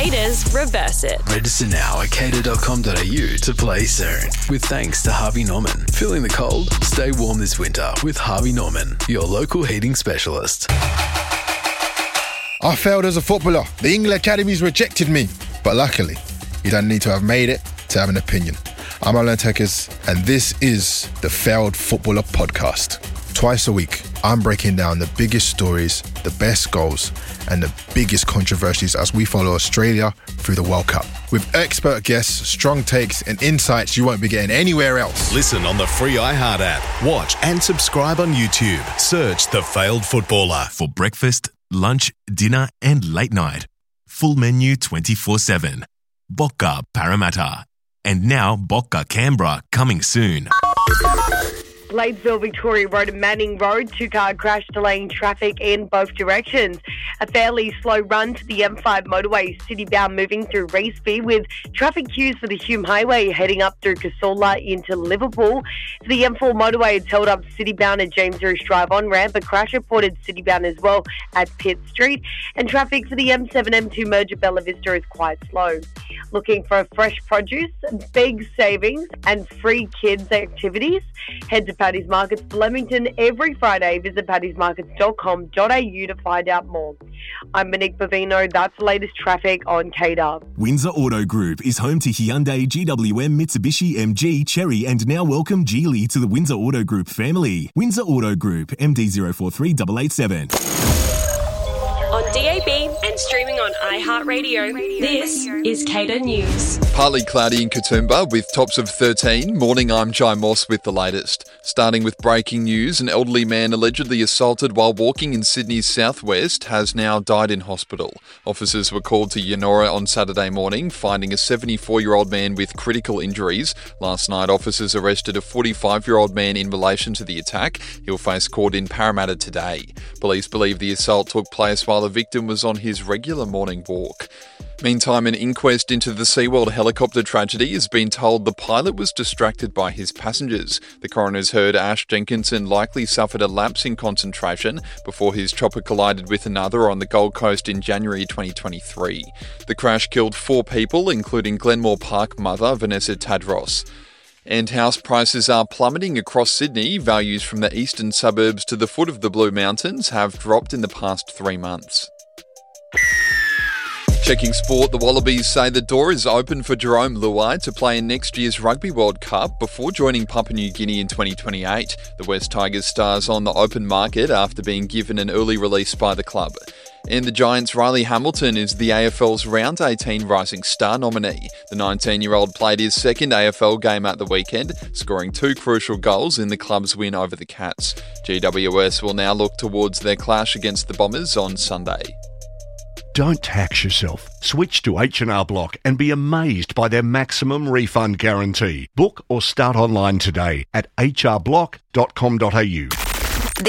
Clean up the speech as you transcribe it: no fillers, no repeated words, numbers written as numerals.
Haters reverse it. Register now at cater.com.au to play soon. With thanks to Harvey Norman. Feeling the cold? Stay warm this winter with Harvey Norman, your local heating specialist. I failed as a footballer. The England Academies rejected me. But luckily, you don't need to have made it to have an opinion. I'm Alan Tekers, and this is the Failed Footballer Podcast. Twice a week, I'm breaking down the biggest stories, the best goals, and the biggest controversies as we follow Australia through the World Cup. With expert guests, strong takes, and insights you won't be getting anywhere else. Listen on the free iHeart app. Watch and subscribe on YouTube. Search The Failed Footballer for breakfast, lunch, dinner, and late night. Full menu 24/7. Bocca Parramatta. And now Bocca Canberra coming soon. Bladesville Victoria Road and Manning Road, two-car crash delaying traffic in both directions. A fairly slow run to the M5 motorway, city-bound moving through Raceby with traffic queues for the Hume Highway heading up through Casula into Liverpool. To the M4 motorway, it's held up city-bound at James Roos Drive on-ramp. A crash reported city-bound as well at Pitt Street. And traffic for the M7-M2 merge at Bella Vista is quite slow. Looking for fresh produce, big savings and free kids activities? Head to Paddy's Markets Flemington every Friday. Visit paddysmarkets.com.au to find out more. I'm Monique Bavino. That's the latest traffic on KDub. Windsor Auto Group is home to Hyundai, GWM, Mitsubishi, MG, Chery, and now welcome Geely to the Windsor Auto Group family. Windsor Auto Group, MD043887. On DAB and streaming on iHeartRadio, this is Cater News. Partly cloudy in Katoomba with tops of 13. Morning, I'm Jai Moss with the latest. Starting with breaking news, an elderly man allegedly assaulted while walking in Sydney's southwest has now died in hospital. Officers were called to Yennora on Saturday morning, finding a 74-year-old man with critical injuries. Last night, officers arrested a 45-year-old man in relation to the attack. He'll face court in Parramatta today. Police believe the assault took place while the victim was on his regular morning walk. Meantime, an inquest into the SeaWorld helicopter tragedy has been told the pilot was distracted by his passengers. The coroner's heard Ash Jenkinson likely suffered a lapse in concentration before his chopper collided with another on the Gold Coast in January 2023. The crash killed 4 people, including Glenmore Park mother Vanessa Tadros. And house prices are plummeting across Sydney. Values from the eastern suburbs to the foot of the Blue Mountains have dropped in the past 3 months. Checking sport, the Wallabies say the door is open for Jerome Luai to play in next year's Rugby World Cup before joining Papua New Guinea in 2028. The West Tigers stars on the open market after being given an early release by the club. And the Giants' Riley Hamilton is the AFL's Round 18 Rising Star nominee. The 19-year-old played his second AFL game at the weekend, scoring 2 crucial goals in the club's win over the Cats. GWS will now look towards their clash against the Bombers on Sunday. Don't tax yourself. Switch to H&R Block and be amazed by their maximum refund guarantee. Book or start online today at hrblock.com.au.